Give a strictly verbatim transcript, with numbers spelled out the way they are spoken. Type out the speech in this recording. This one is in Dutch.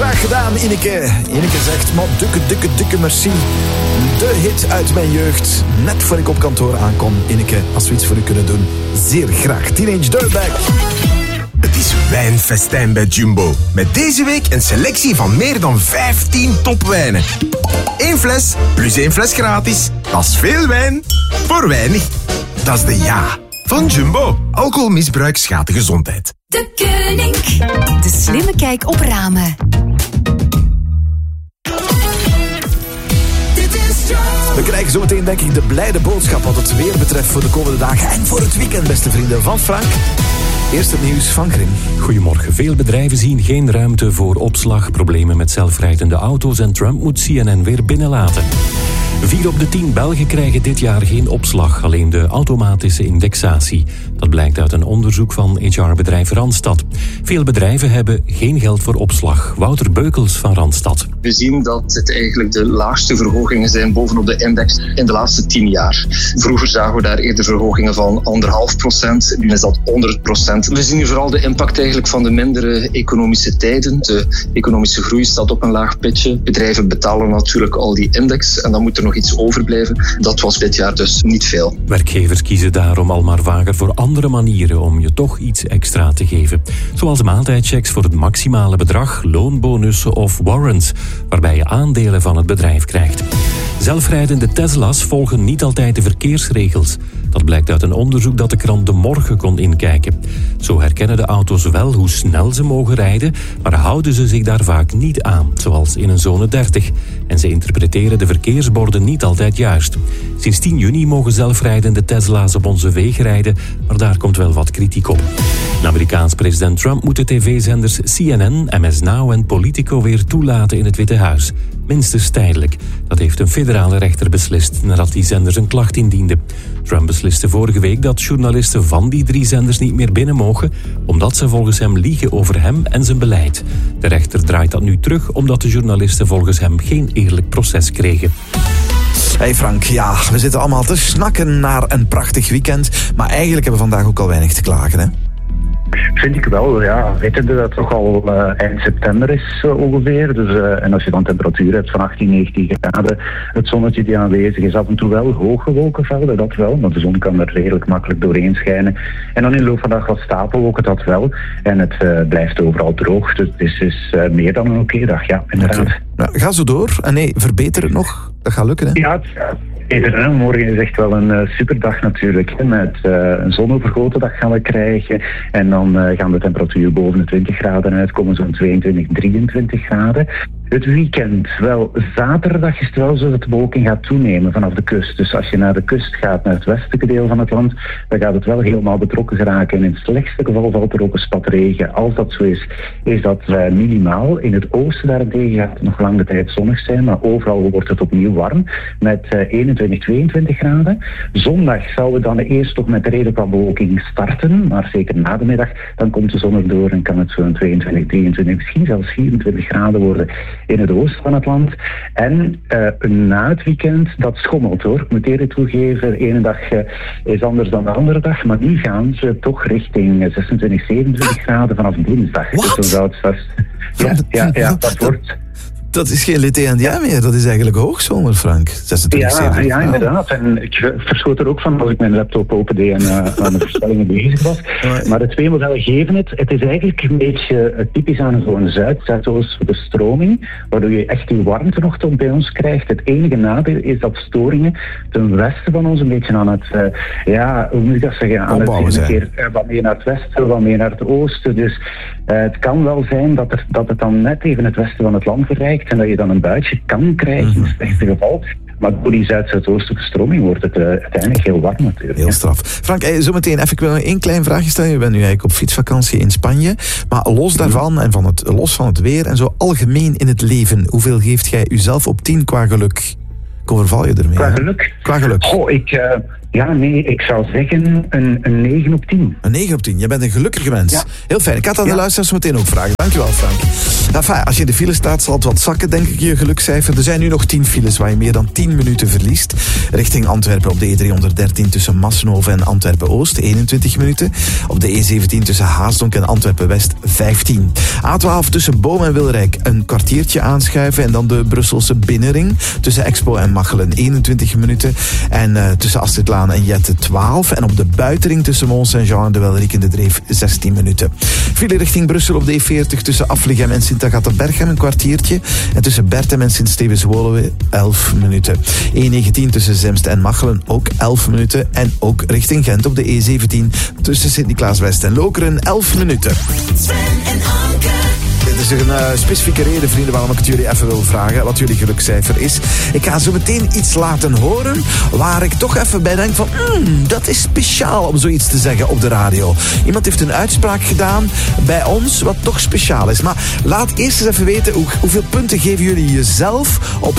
Graag gedaan, Ineke. Ineke zegt, maar dikke, dikke, dikke merci. De hit uit mijn jeugd. Net voor ik op kantoor aankom. Ineke, als we iets voor u kunnen doen, zeer graag. Teenage Dirtbag. Het is wijnfestijn bij Jumbo. Met deze week een selectie van meer dan vijftien topwijnen. Eén fles plus één fles gratis. Dat is veel wijn voor weinig. Dat is de ja van Jumbo. Alcoholmisbruik schaadt de gezondheid. De Koning. De slimme kijk op ramen. We krijgen zometeen denk ik de blijde boodschap wat het weer betreft voor de komende dagen en voor het weekend, beste vrienden, van Frank. Eerst het nieuws van Grim. Goedemorgen. Veel bedrijven zien geen ruimte voor opslag, problemen met zelfrijdende auto's en Trump moet C N N weer binnenlaten. Vier op de tien Belgen krijgen dit jaar geen opslag, alleen de automatische indexatie. Dat blijkt uit een onderzoek van H R-bedrijf Randstad. Veel bedrijven hebben geen geld voor opslag. Wouter Beukels van Randstad. We zien dat het eigenlijk de laagste verhogingen zijn bovenop de index in de laatste tien jaar. Vroeger zagen we daar eerder verhogingen van anderhalf procent. Nu is dat onder het procent. We zien hier vooral de impact eigenlijk van de mindere economische tijden. De economische groei staat op een laag pitje. Bedrijven betalen natuurlijk al die index en dan moet er nog iets overblijven. Dat was dit jaar dus niet veel. Werkgevers kiezen daarom al maar vaker voor andere manieren om je toch iets extra te geven. Zoals maaltijdchecks voor het maximale bedrag, loonbonussen of warrants, waarbij je aandelen van het bedrijf krijgt. Zelfrijdende Tesla's volgen niet altijd de verkeersregels. Dat blijkt uit een onderzoek dat de krant De Morgen kon inkijken. Zo herkennen de auto's wel hoe snel ze mogen rijden, maar houden ze zich daar vaak niet aan, zoals in een zone dertig. En ze interpreteren de verkeersborden niet altijd juist. Sinds tien juni mogen zelfrijdende Tesla's op onze wegen rijden, maar daar komt wel wat kritiek op. De Amerikaans president Trump moet de tv-zenders C N N, M S Now en Politico weer toelaten in het Witte Huis. Minstens tijdelijk. Dat heeft een federale rechter beslist nadat die zenders een klacht indienden. Trump besliste vorige week dat journalisten van die drie zenders niet meer binnen mogen, omdat ze volgens hem liegen over hem en zijn beleid. De rechter draait dat nu terug omdat de journalisten volgens hem geen eerlijk proces kregen. Hey Frank, ja, we zitten allemaal te snakken naar een prachtig weekend, maar eigenlijk hebben we vandaag ook al weinig te klagen, hè? Vind ik wel, ja. Weten dat het toch al uh, eind september is uh, ongeveer. Dus, uh, en als je dan temperatuur hebt van achttien, negentien graden, het zonnetje die aanwezig is, af en toe wel hoge wolkenvelden, dat wel. Maar de zon kan er redelijk makkelijk doorheen schijnen. En dan in de loop van de dag wat stapelwolken, dat wel. En het uh, blijft overal droog. Dus het is, is uh, meer dan een oké dag, ja, inderdaad. Okay. Nou, ga zo door. En nee, verbeter het nog. Dat gaat lukken, hè? Ja, het gaat. Morgen is echt wel een uh, superdag natuurlijk. Hè. Met uh, een zonovergoten dag gaan we krijgen. En dan uh, gaan de temperatuur boven de twintig graden uitkomen, zo'n tweeëntwintig, drieëntwintig graden. Het weekend, wel, zaterdag is het wel zo dat de bewolking gaat toenemen vanaf de kust. Dus als je naar de kust gaat, naar het westelijke deel van het land, dan gaat het wel helemaal betrokken geraken. En in het slechtste geval valt er ook een spat regen. Als dat zo is, is dat uh, minimaal. In het oosten daarentegen gaat het nog lange tijd zonnig zijn, maar overal wordt het opnieuw warm met uh, eenentwintig, tweeëntwintig graden. Zondag zouden we dan eerst toch met redelijk wat bewolking starten, maar zeker na de middag, dan komt de zon erdoor en kan het zo'n tweeëntwintig, drieëntwintig, misschien zelfs vierentwintig graden worden in het oosten van het land. En uh, na het weekend, dat schommelt hoor. Ik moet eerlijk toegeven, de ene dag uh, is anders dan de andere dag, maar nu gaan ze toch richting zesentwintig, zevenentwintig graden vanaf dinsdag. Wat? Dus zo vast. Ja, ja, ja, dat wordt... Dat is geen l'été en ja meer, dat is eigenlijk hoogzomer, Frank. zesentwintig, ja, ja, inderdaad. En ik verschoot er ook van als ik mijn laptop opende en uh, aan de voorspellingen bezig was. Maar de twee modellen geven het. Het is eigenlijk een beetje typisch aan zo'n zuid-zuidoost bestroming, waardoor je echt die warmte nog tot bij ons krijgt. Het enige nadeel is dat storingen ten westen van ons een beetje aan het, uh, ja, hoe moet ik dat zeggen, aan opbouwen het een keer uh, wat meer naar het westen, wat meer naar het oosten. Dus uh, het kan wel zijn dat, er, dat het dan net even het westen van het land bereikt en dat je dan een buitje kan krijgen in het slechtste geval. Maar door die zuid-zuidoostelijke stroming wordt het uh, uiteindelijk heel warm natuurlijk. Heel straf. Frank, eh, zometeen even, ik wil nog één klein vraagje stellen. Je bent nu eigenlijk op fietsvakantie in Spanje. Maar los daarvan en van het, los van het weer en zo algemeen in het leven, hoeveel geeft jij jezelf op tien qua geluk? Ik overval je ermee. Qua geluk? Qua geluk. Goh, ik... Uh, Ja, nee, ik zou zeggen een, een negen op tien. Een negen op tien. Je bent een gelukkige mens. Ja. Heel fijn. Ik had aan de Ja. luisteraars meteen ook vragen. Dankjewel, Frank. Enfin, als je in de file staat, zal het wat zakken, denk ik, je gelukscijfer. Er zijn nu nog tien files waar je meer dan tien minuten verliest. Richting Antwerpen op de E driehonderddertien tussen Massenhoven en Antwerpen-Oost, eenentwintig minuten. Op de E zeventien tussen Haasdonk en Antwerpen-West, vijftien. A twaalf tussen Boom en Wilrijk een kwartiertje aanschuiven. En dan de Brusselse binnenring tussen Expo en Machelen, eenentwintig minuten. En uh, tussen Astridlaan en Jette, twaalf. En op de buitenring tussen Mont Saint-Jean en de Welriek in de Dreef, zestien minuten. File richting Brussel op de E veertig tussen Afligem en Sint-Agatha-Berchem een kwartiertje. En tussen Berthem en Sint-Stevens-Woluwe, elf minuten. E negentien tussen Zemst en Machelen, ook elf minuten. En ook richting Gent op de E zeventien tussen Sint-Niklaas-West en Lokeren, elf minuten. Sven en Anke. Dit is een uh, specifieke reden, vrienden, waarom ik het jullie even wil vragen wat jullie gelukscijfer is. Ik ga zo meteen iets laten horen waar ik toch even bij denk van, mm, dat is speciaal om zoiets te zeggen op de radio. Iemand heeft een uitspraak gedaan bij ons wat toch speciaal is. Maar laat eerst eens even weten, hoe, hoeveel punten geven jullie jezelf op